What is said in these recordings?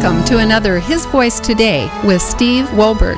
Welcome to another His Voice Today with Steve Wohlberg.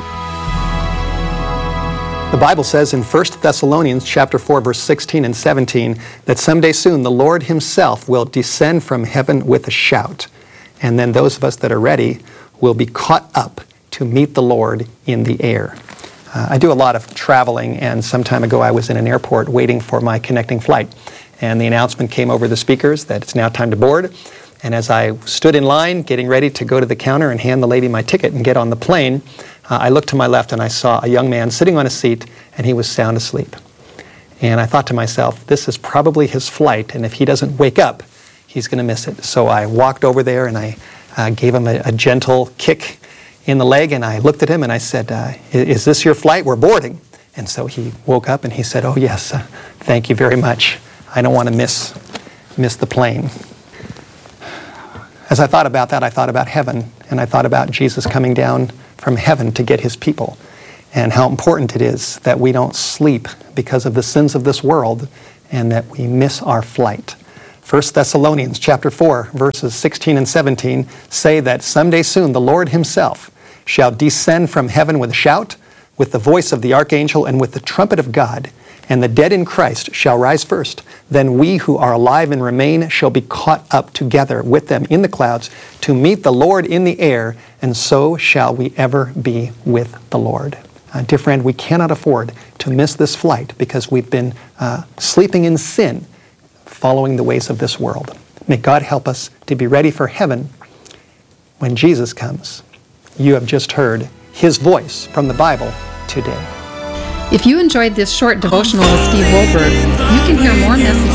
The Bible says in 1 Thessalonians chapter 4, verse 16 and 17, that someday soon the Lord Himself will descend from heaven with a shout. And then those of us that are ready will be caught up to meet the Lord in the air. I do a lot of traveling, and some time ago I was in an airport waiting for my connecting flight. And the announcement came over the speakers that it's now time to board. And as I stood in line, getting ready to go to the counter and hand the lady my ticket and get on the plane, I looked to my left and I saw a young man sitting on a seat, and he was sound asleep. And I thought to myself, this is probably his flight, and if he doesn't wake up, he's going to miss it. So I walked over there and I gave him a gentle kick in the leg, and I looked at him and I said, is this your flight? We're boarding. And so he woke up and he said, oh yes, thank you very much. I don't want to miss the plane. As I thought about that, I thought about heaven, and I thought about Jesus coming down from heaven to get His people, and how important it is that we don't sleep because of the sins of this world, and that we miss our flight. 1 Thessalonians chapter 4, verses 16 and 17 say that someday soon the Lord Himself shall descend from heaven with a shout, with the voice of the archangel, and with the trumpet of God, and the dead in Christ shall rise first. Then we who are alive and remain shall be caught up together with them in the clouds to meet the Lord in the air, and so shall we ever be with the Lord. Dear friend, we cannot afford to miss this flight because we've been sleeping in sin, following the ways of this world. May God help us to be ready for heaven when Jesus comes. You have just heard His voice from the Bible today. If you enjoyed this short devotional with Steve Wohlberg, you can hear more messages